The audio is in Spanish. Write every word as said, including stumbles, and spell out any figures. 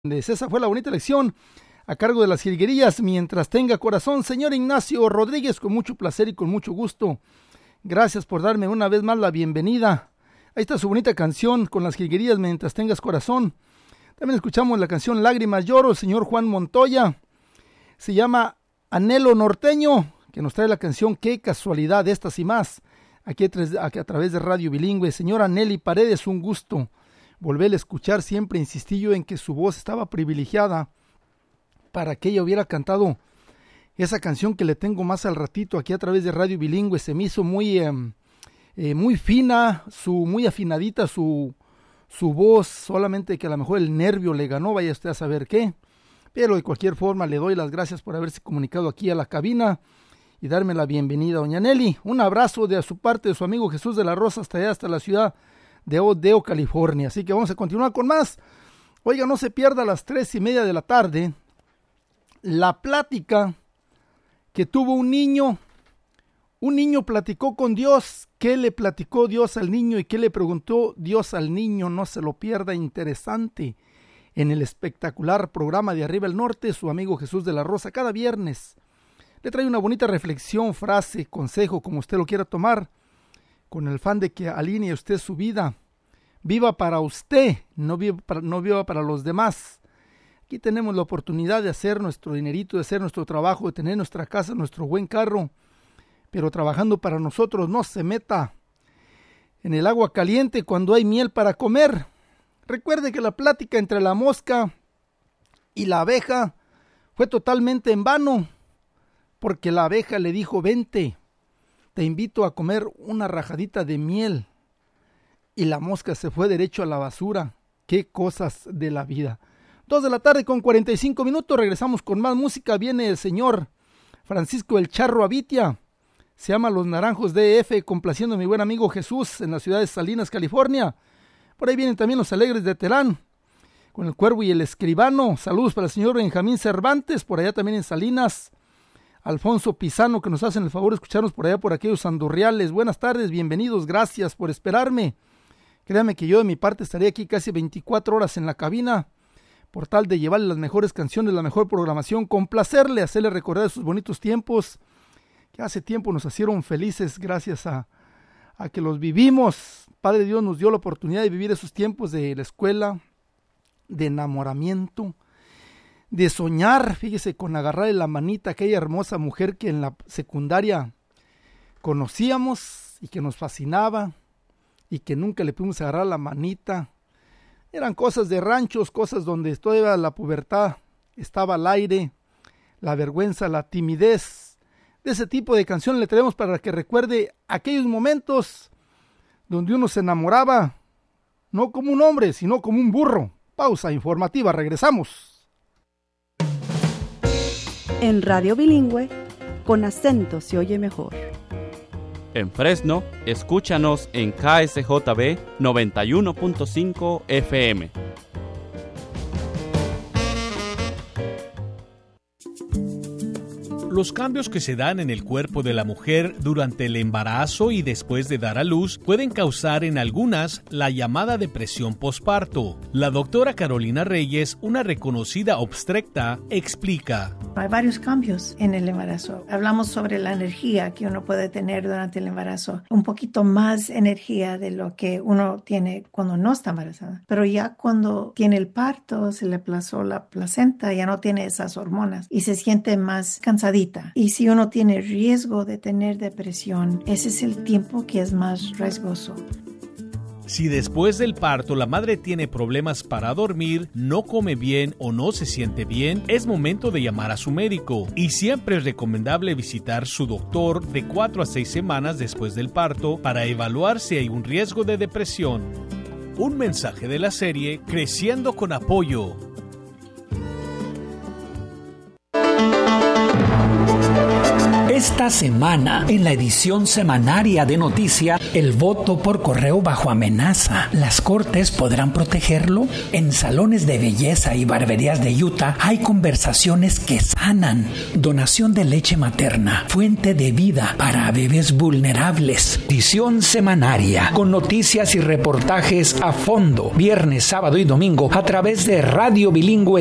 Esa fue la bonita lección a cargo de las jilguerillas Mientras Tenga Corazón. Señor Ignacio Rodríguez, con mucho placer y con mucho gusto, gracias por darme una vez más la bienvenida. Ahí está su bonita canción con las jilguerillas Mientras Tengas Corazón. También escuchamos la canción Lágrimas Lloro, señor Juan Montoya. Se llama Anhelo Norteño, que nos trae la canción Qué Casualidad, estas y más, aquí a, aquí a través de Radio Bilingüe. Señora Nelly Paredes, un gusto volver a escuchar. Siempre insistí yo en que su voz estaba privilegiada para que ella hubiera cantado esa canción que le tengo más al ratito aquí a través de Radio Bilingüe. Se me hizo muy, eh, eh, muy fina, su, muy afinadita su, su voz, solamente que a lo mejor el nervio le ganó, vaya usted a saber qué. Pero de cualquier forma le doy las gracias por haberse comunicado aquí a la cabina y darme la bienvenida. Doña Nelly, un abrazo de su parte, de su amigo Jesús de la Rosa, hasta allá, hasta la ciudad de Odeo, California. Así que vamos a continuar con más. Oiga, no se pierda a las tres y media de la tarde la plática que tuvo un niño. Un niño platicó con Dios. ¿Qué le platicó Dios al niño y qué le preguntó Dios al niño? No se lo pierda, interesante, en el espectacular programa de Arriba el Norte. Su amigo Jesús de la Rosa, cada viernes le trae una bonita reflexión, frase, consejo, como usted lo quiera tomar, con el afán de que alinee usted su vida. Viva para usted, no viva para, no viva para los demás. Aquí tenemos la oportunidad de hacer nuestro dinerito, de hacer nuestro trabajo, de tener nuestra casa, nuestro buen carro, pero trabajando para nosotros. No se meta en el agua caliente cuando hay miel para comer. Recuerde que la plática entre la mosca y la abeja fue totalmente en vano, porque la abeja le dijo: vente, te invito a comer una rajadita de miel. Y la mosca se fue derecho a la basura. Qué cosas de la vida. Dos de la tarde con cuarenta y cinco minutos. Regresamos con más música. Viene el señor Francisco El Charro Avitia. Se llama Los Naranjos D F, complaciendo a mi buen amigo Jesús en la ciudad de Salinas, California. Por ahí vienen también los Alegres de Terán, con el Cuervo y el Escribano. Saludos para el señor Benjamín Cervantes, por allá también en Salinas. Alfonso Pisano, que nos hacen el favor de escucharnos por allá, por aquellos andurriales. Buenas tardes, bienvenidos, gracias por esperarme. Créame que yo de mi parte estaré aquí casi veinticuatro horas en la cabina, por tal de llevarle las mejores canciones, la mejor programación, complacerle, hacerle recordar esos bonitos tiempos que hace tiempo nos hicieron felices gracias a, a que los vivimos. Padre Dios nos dio la oportunidad de vivir esos tiempos de la escuela, de enamoramiento, de soñar, fíjese, con agarrarle la manita a aquella hermosa mujer que en la secundaria conocíamos y que nos fascinaba y que nunca le pudimos agarrar la manita. Eran cosas de ranchos, cosas donde toda la pubertad estaba al aire, la vergüenza, la timidez. De ese tipo de canción le traemos para que recuerde aquellos momentos donde uno se enamoraba, no como un hombre, sino como un burro. Pausa informativa, regresamos. En Radio Bilingüe, con acento se oye mejor. En Fresno, escúchanos en K S J B noventa y uno punto cinco F M. Los cambios que se dan en el cuerpo de la mujer durante el embarazo y después de dar a luz pueden causar en algunas la llamada depresión posparto. La doctora Carolina Reyes, una reconocida obstetra, explica. Hay varios cambios en el embarazo. Hablamos sobre la energía que uno puede tener durante el embarazo. Un poquito más energía de lo que uno tiene cuando no está embarazada. Pero ya cuando tiene el parto, se le aplazó la placenta, ya no tiene esas hormonas y se siente más cansadita. Y si uno tiene riesgo de tener depresión, ese es el tiempo que es más riesgoso. Si después del parto la madre tiene problemas para dormir, no come bien o no se siente bien, es momento de llamar a su médico. Y siempre es recomendable visitar su doctor de cuatro a seis semanas después del parto para evaluar si hay un riesgo de depresión. Un mensaje de la serie Creciendo con Apoyo. Esta semana, en la edición semanaria de Noticia, el voto por correo bajo amenaza. ¿Las cortes podrán protegerlo? En salones de belleza y barberías de Utah hay conversaciones que sanan. Donación de leche materna, fuente de vida para bebés vulnerables. Edición semanaria, con noticias y reportajes a fondo, viernes, sábado y domingo, a través de Radio Bilingüe